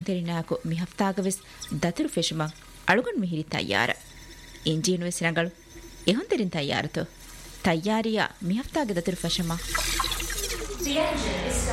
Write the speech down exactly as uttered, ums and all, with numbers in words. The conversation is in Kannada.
ನುಕುರಿನಾಕು ಮಿಹಫ್ತಾಗವೆಸ್ ದತುರು ಫೆಶುಮಂ ಅಳುಗುನ್ ಮಿಹಿರಿ ತಯ್ಯಾರ ಇಂಜಿನ್ ವೆಸ್ ರಂಗಳು ಎಹೊಂತೆರಿನ್ ತಯ್ಯಾರತು ತಯ್ಯಾರಿಯ ಮಿಹಫ್ತಾಗೆ ದತುರು ಫೆಶಮ